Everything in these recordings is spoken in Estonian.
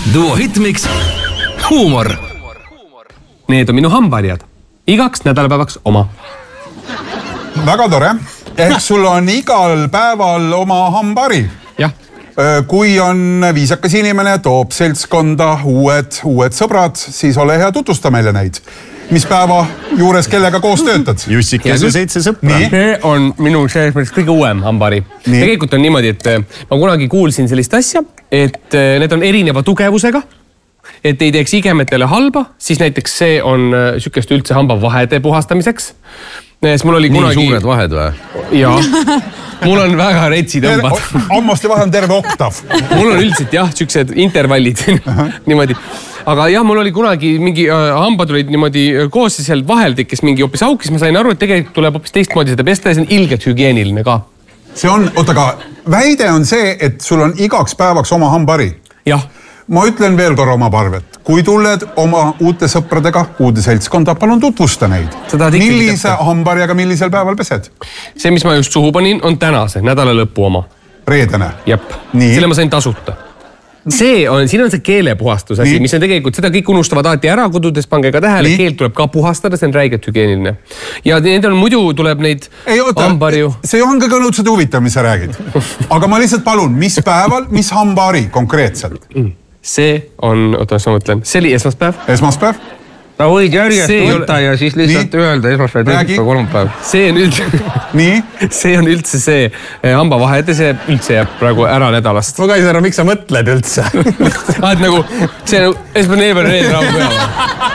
Duo Hitmix huumor. Need on minu hambaharjad. Igaks nädalapäevaks oma. Väga tore. Ehk sul on igal päeval oma hambahari. Jah. Kui on viisakas inimene, toob seltskonda uued sõbrad, siis ole hea, tutvusta meile neid. Mis päeva juures kellega koos töötad? Jussikese 7 sõpra. See on minu kõige uuem hambahari. Tegelikult on niimoodi, et ma kunagi kuulsin sellist asja, et need on erineva tugevusega, et ei teeks igemetele halba, siis näiteks see on sükest üldse hambavahede puhastamiseks. Mul oli kunagi... Nii suured vahed või? Jaa. Mul on väga retsidõmbad. Hammaste vahe on terve oktav. Mul on üldiselt jah, süksed intervallid niimoodi. Aga jah, mul oli kunagi mingi hambad olid niimoodi koos ja seal vahel tekkis mingi hoopis auk, siis ma sain aru, et tegelikult tuleb hoopis teistmoodi seda pesta ja see on ilgelt hügieeniline ka. See on, aga väide on see, et sul on igaks päevaks oma hambahari. Jah. Ma ütlen veel korra oma parvet. Kui tuled oma uute sõpradega, uude seltskonda, palun tutvusta neid. Millise hambaharjaga millisel päeval pesed? See, mis ma just suhu panin, on tänase nädala lõpu oma. Reedene? Jep. Selle ma sain tasuta. Siin on see keelepuhastus asi, mis on tegelikult, seda kõik unustavad alati ära kodudes, pange ka tähele, keelt tuleb ka puhastada, see on räigelt hügieeniline. Ja nendel muidu tuleb neid hambaharju. See on kõige õudselt huvitav, mis sa räägid. Aga ma lihtsalt palun, mis päeval, mis hambahari konkreetselt? See on, oota, ma mõtlen, see oli esmaspäev. Esmaspäev? Ta võid järjest võtta ja siis lihtsalt öelda esmaspäev, teispäev, kolmapäev. See on üldse see hambavahed ja see üldse jääb praegu ära nädalast. Ma käis ära, miks sa mõtled üldse? Nagu, see on esmaspäev raamu peale.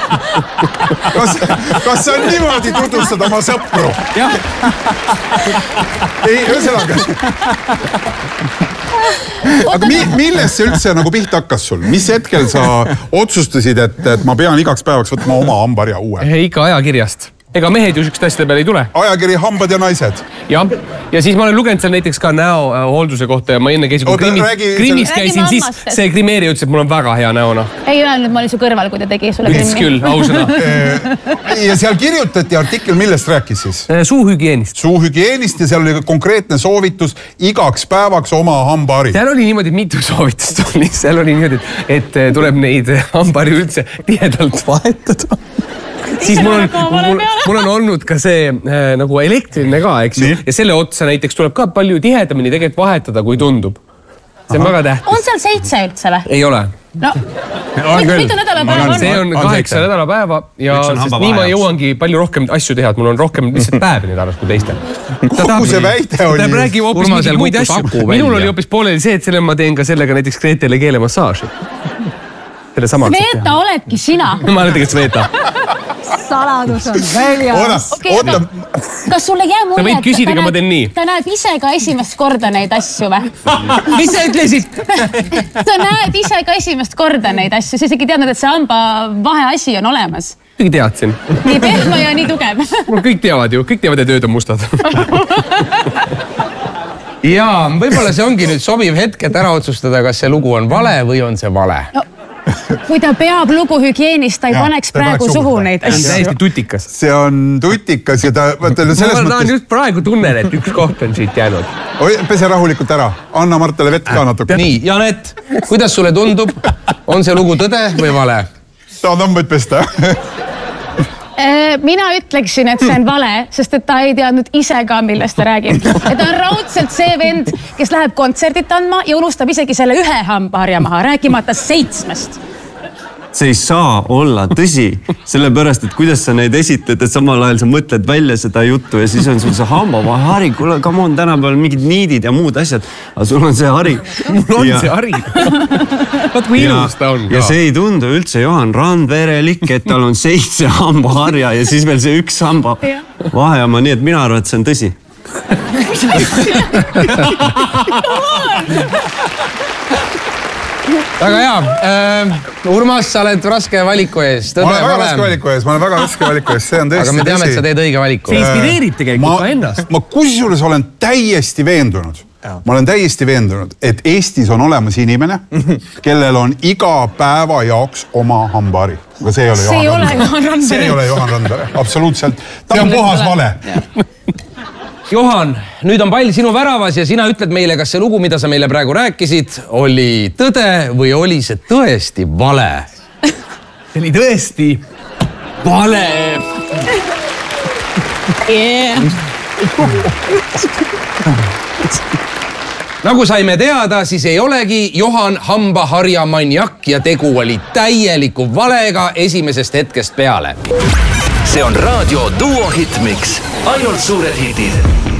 Kas sa niimoodi tutvustad oma sõpru? Jah. Ei, ühesõnaga. Aga millest see üldse nagu pihta hakkas sul? Mis hetkel sa otsustasid, et ma pean igaks päevaks võtma oma hambaharja uue? Ikka ajakirjast. Ega mehed ju sükste asjade peale ei tule. Ajakiri Hambad ja naised. Jah. Ja siis ma olen lugenud seal näiteks ka näohoolduse kohta ja ma enne käisin, kui Krimis käisin, siis see krimeeri ütles, et mul on väga hea näona. Ei öelnud, ma olin su kõrval, kui ta tegi sulle krimi. Ütles küll, ausõna. Ja seal kirjutati artikkel, millest rääkis siis? Suuhügieenist. Suuhügieenist ja seal oli konkreetne soovitus igaks päevaks oma hambahari. Seal oli niimoodi, mitu soovitust oli. Seal oli niimoodi, et tuleb neid hambahari üldse tihedalt vahetada. Siis mul on olnud ka see nagu elektriline ka, eks ju. Ja selle otsa näiteks tuleb ka palju tihedamini tegelikult vahetada, kui tundub. See on väga tähtis. On seal 7 üldse või? Ei ole. No, mitu nädalapäeva on? See on 8 nädalapäeva ja nii ma jõuangi palju rohkem asju teha, et mul on rohkem lihtsalt päevi nädalas kui teistel. Kuhu see väite oli? Ta räägib hoopis mingid muid asju. Minul oli hoopis pooleli see, et selle ma teen ka sellega näiteks Gretele keelemassaaži. Sveta oledki sina. Ma olen tegelikult Sveta. Saladus on väljas. Oota. Kas sulle jää mulje, sa võid küsida, aga ma teen nii. Ta näeb ise ka esimest korda neid asju või? Mis sa ütlesid? Ta näeb ise ka esimest korda neid asju. Sa isegi teadnud, et see hamba vahe asi on olemas. Kõik teadsin. Nii pehma ja nii tugev. Kõik teavad ju. Kõik teavad, et ööd on mustad. Jaa, võib-olla see ongi nüüd sobiv hetk, et ära otsustada, kas see lugu on vale või on see vale. Kui ta peab lugu hügieenist, ta ei paneks praegu suhu neid asju. See on täiesti tutikas. See on tutikas ja ta... Ma just praegu tunnen, et üks koht on siit jäänud. Pese rahulikult ära. Anna Martele vett ka natuke. Nii, Janet, kuidas sulle tundub? On see lugu tõde või vale? Ta on tõmbaid pesta. Mina ütleksin, et see on vale, sest et ta ei teadnud ise ka, millest ta räägib. Et ta on raudselt see vend, kes läheb kontserdit andma ja unustab isegi selle 1 hambaharja maha, rääkimata 7. See ei saa olla tõsi, sellepärast, et kuidas sa neid esitled, et samal ajal sa mõtled välja seda juttu ja siis on sul see hambavahari, kuule, come on, tänapäeval mingid niidid ja muud asjad, aga sul on see hari. Mul on see hari. Vaat kui ilus ta on ka. Ja see ei tundu üldse Johan Randverelik, et tal on 7 hambaharja ja siis veel see 1 hamba vahejama, nii et mina arvan, et see on tõsi. Väga hea. Urmas, sa oled raske valiku ees. Ma olen väga raske valiku ees, see on tõesti. Aga me teame, et sa teed õige valiku. See inspireerib tegelikult ka ennast. Ma kusjuures olen täiesti veendunud. Ma olen täiesti veendunud, et Eestis on olemas inimene, kellel on iga päeva jaoks oma hambahari. Aga see ei ole Johan Randvere. See ei ole Johan Randvere, absoluutselt. Ta on puhas vale. Johan, nüüd on pall sinu väravas ja sina ütled meile, kas see lugu, mida sa meile praegu rääkisid, oli tõde või oli see tõesti vale? See oli tõesti vale. Nagu saime teada, siis ei olegi Johan hambaharja maniak ja tegu oli täieliku valega esimesest hetkest peale. See on Raadio Duo Hitmix. Ainult suured hitid.